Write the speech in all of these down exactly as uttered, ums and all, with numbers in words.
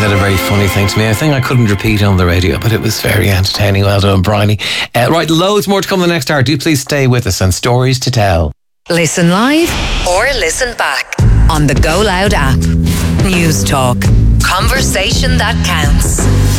said a very funny thing to me. I think I couldn't repeat on the radio, but it was very entertaining. Well done, Bryony. Uh, right, loads more to come the next hour. Do please stay with us and stories to tell. Listen live or listen back on the Go Loud app. News Talk. Conversation that counts.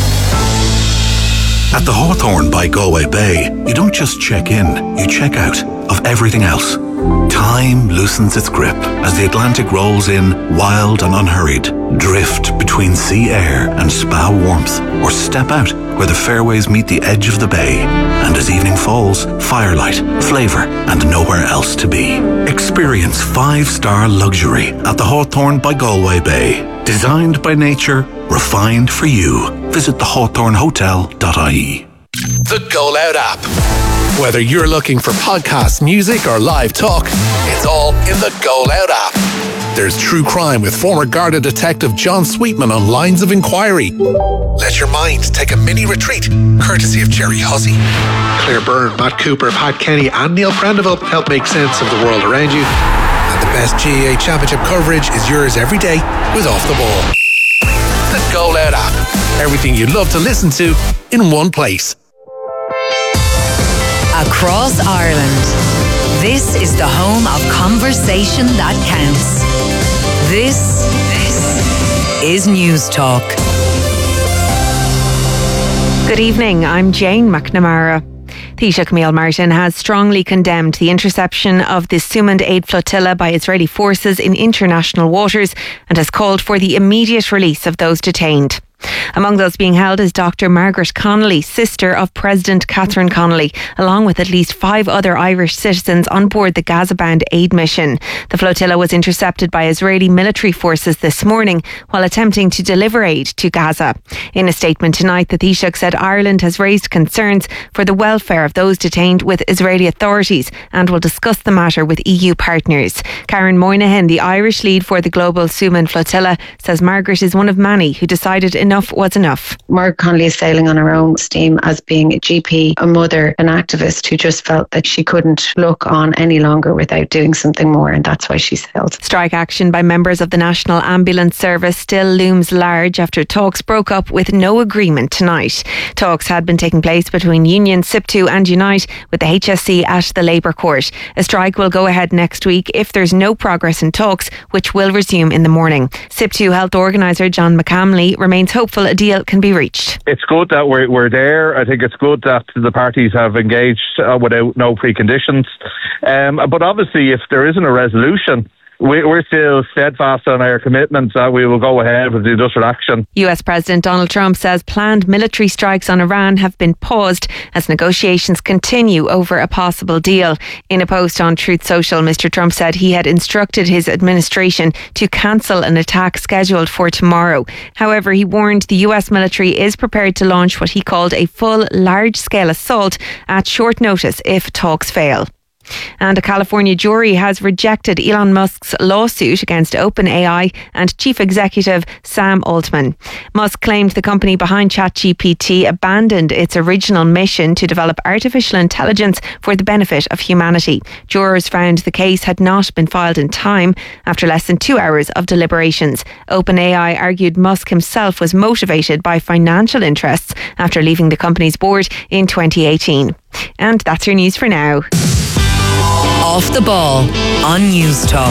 At the Hawthorne by Galway Bay, you don't just check in, you check out of everything else. Time loosens its grip as the Atlantic rolls in, wild and unhurried. Drift between sea air and spa warmth, or step out where the fairways meet the edge of the bay. And as evening falls, firelight, flavour, and nowhere else to be. Experience five-star luxury at the Hawthorne by Galway Bay. Designed by nature, refined for you. Visit the hawthorne hotel dot I E. The Go Loud app. Whether you're looking for podcasts, music, or live talk, it's all in the Go Loud app. There's true crime with former Garda detective John Sweetman on Lines of Inquiry. Let your mind take a mini retreat, courtesy of Jerry Hussey. Claire Byrne, Matt Cooper, Pat Kenny, and Neil Prendeville help make sense of the world around you. And the best G A A Championship coverage is yours every day with Off the Ball. The Go Loud app. Everything you'd love to listen to in one place. Across Ireland, this is the home of conversation that counts. This, this is News Talk. Good evening, I'm Jane McNamara. Taoiseach Camille Martin has strongly condemned the interception of the Sumand aid flotilla by Israeli forces in international waters and has called for the immediate release of those detained. Among those being held is Doctor Margaret Connolly, sister of President Catherine Connolly, along with at least five other Irish citizens on board the Gaza-bound aid mission. The flotilla was intercepted by Israeli military forces this morning while attempting to deliver aid to Gaza. In a statement tonight, the Taoiseach said Ireland has raised concerns for the welfare of those detained with Israeli authorities and will discuss the matter with E U partners. Karen Moynihan, the Irish lead for the global Sumand flotilla, says Margaret is one of many who decided enough was enough. Margaret Connolly is sailing on her own steam as being a G P, a mother, an activist who just felt that she couldn't look on any longer without doing something more, and that's why she sailed. Strike action by members of the National Ambulance Service still looms large after talks broke up with no agreement tonight. Talks had been taking place between unions S I P T U and Unite with the H S C at the Labour Court. A strike will go ahead next week if there's no progress in talks, which will resume in the morning. S I P T U health organiser John McCamley remains hopeful a deal can be reached. It's good that we're, we're there. I think it's good that the parties have engaged uh, without no preconditions. Um, but obviously, if there isn't a resolution, we, we're still steadfast on our commitment that we will go ahead with the industrial action. U S President Donald Trump says planned military strikes on Iran have been paused as negotiations continue over a possible deal. In a post on Truth Social, Mister Trump said he had instructed his administration to cancel an attack scheduled for tomorrow. However, he warned the U S military is prepared to launch what he called a full large-scale assault at short notice if talks fail. And a California jury has rejected Elon Musk's lawsuit against OpenAI and Chief Executive Sam Altman. Musk claimed the company behind ChatGPT abandoned its original mission to develop artificial intelligence for the benefit of humanity. Jurors found the case had not been filed in time after less than two hours of deliberations. OpenAI argued Musk himself was motivated by financial interests after leaving the company's board in twenty eighteen. And that's your news for now. Off the Ball on News Talk.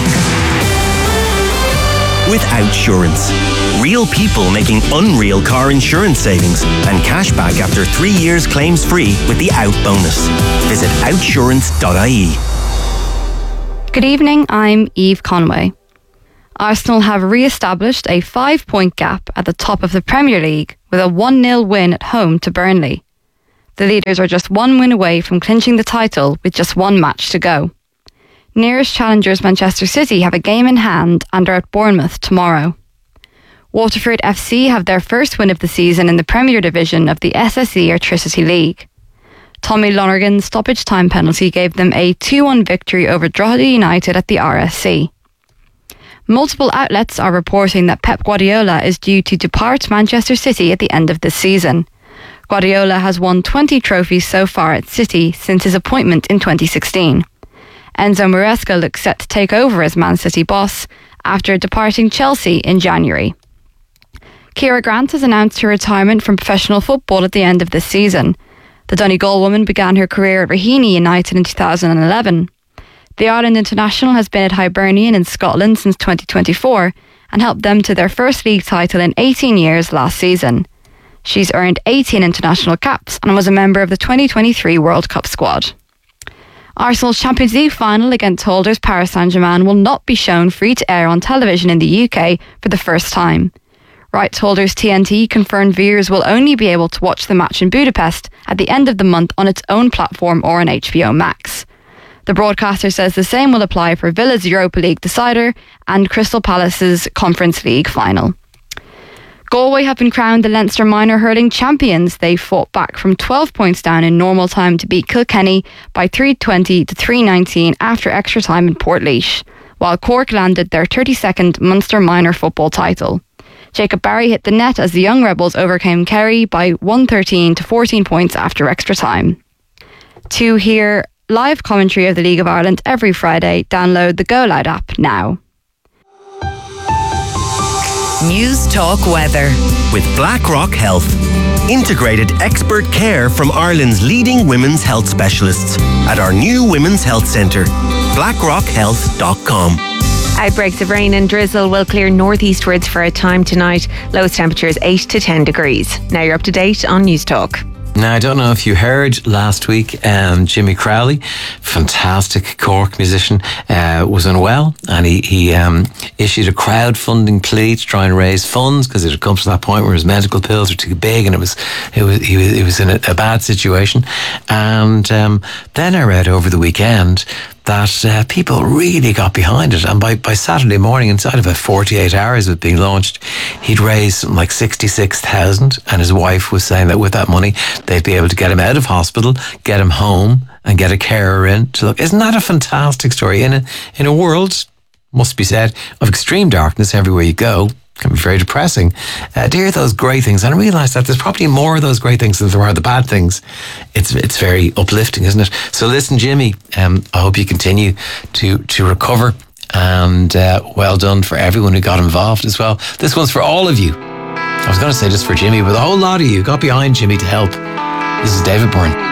With Outsurance. Real people making unreal car insurance savings and cash back after three years claims free with the Out bonus. Visit outsurance dot I E. Good evening, I'm Eve Conway. Arsenal have re-established a five-point gap at the top of the Premier League with a one nil win at home to Burnley. The leaders are just one win away from clinching the title with just one match to go. Nearest challengers Manchester City have a game in hand and are at Bournemouth tomorrow. Waterford F C have their first win of the season in the Premier Division of the S S E Airtricity League. Tommy Lonergan's stoppage time penalty gave them a two one victory over Drogheda United at the R S C. Multiple outlets are reporting that Pep Guardiola is due to depart Manchester City at the end of this season. Guardiola has won twenty trophies so far at City since his appointment in twenty sixteen. Enzo Maresca looks set to take over as Man City boss after departing Chelsea in January. Ciara Grant has announced her retirement from professional football at the end of this season. The Donegal woman began her career at Raheny United in two thousand eleven. The Ireland international has been at Hibernian in Scotland since twenty twenty-four and helped them to their first league title in eighteen years last season. She's earned eighteen international caps and was a member of the twenty twenty-three World Cup squad. Arsenal's Champions League final against holders Paris Saint-Germain will not be shown free to air on television in the U K for the first time. Rights holders T N T confirmed viewers will only be able to watch the match in Budapest at the end of the month on its own platform or on H B O Max. The broadcaster says the same will apply for Villa's Europa League decider and Crystal Palace's Conference League final. Galway have been crowned the Leinster minor hurling champions. They fought back from twelve points down in normal time to beat Kilkenny by three twenty to three nineteen after extra time in Portlaoise, while Cork landed their thirty-second Munster minor football title. Jacob Barry hit the net as the Young Rebels overcame Kerry by one thirteen to fourteen points after extra time. To hear live commentary of the League of Ireland every Friday, download the Go Loud app now. News Talk Weather. With BlackRock Health. Integrated expert care from Ireland's leading women's health specialists at our new Women's Health Centre, blackrock health dot com. Outbreaks of rain and drizzle will clear northeastwards for a time tonight. Lowest temperatures eight to ten degrees. Now you're up to date on News Talk. Now, I don't know if you heard last week, um, Jimmy Crowley, fantastic Cork musician, uh, was unwell, and he, he um, issued a crowdfunding plea to try and raise funds because it had come to that point where his medical bills were too big, and it was it was he was, he was in a, a bad situation. And um, then I read over the weekend that uh, people really got behind it, and by, by Saturday morning, inside about forty-eight hours of it being launched, he'd raised something like sixty-six thousand, and his wife was saying that with that money they'd be able to get him out of hospital, get him home, and get a carer in to look. Isn't that a fantastic story? In a, in a world, must be said, of extreme darkness everywhere you go, can be very depressing, uh, to hear those great things and realise that there's probably more of those great things than there are the bad things. It's it's very uplifting, isn't it? So listen, Jimmy, um, I hope you continue to to recover, and uh, well done for everyone who got involved as well. This one's for all of you. I was going to say just for Jimmy, but a whole lot of you got behind Jimmy to help. This is David Byrne.